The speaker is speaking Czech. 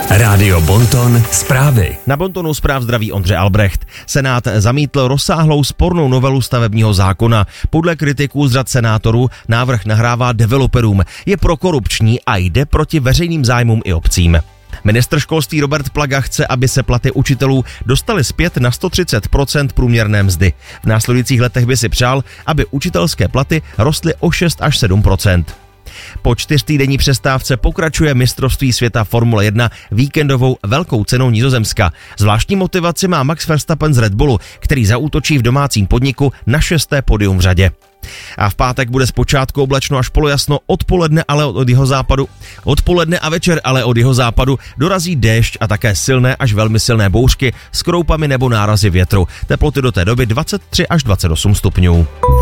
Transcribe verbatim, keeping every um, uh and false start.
Rádio Bonton zprávy. Na Bontonu zpráv zdraví Ondřej Albrecht. Senát zamítl rozsáhlou spornou novelu stavebního zákona. Podle kritiků z řad senátorů návrh nahrává developerům. Je prokorupční a jde proti veřejným zájmům i obcím. Ministr školství Robert Plaga chce, aby se platy učitelů dostaly zpět na sto třicet procent průměrné mzdy. V následujících letech by si přál, aby učitelské platy rostly o šest až sedm procent. Po čtyřtýdenní přestávce pokračuje mistrovství světa Formule jedna víkendovou velkou cenou Nizozemska. Zvláštní motivaci má Max Verstappen z Red Bullu, který zaútočí v domácím podniku na šesté podium v řadě. A v pátek bude zpočátku oblačno až polojasno, odpoledne ale od jeho západu. Odpoledne a večer ale od jeho západu dorazí déšť a také silné až velmi silné bouřky s kroupami nebo nárazy větru. Teploty do té doby dvacet tři až dvacet osm stupňů.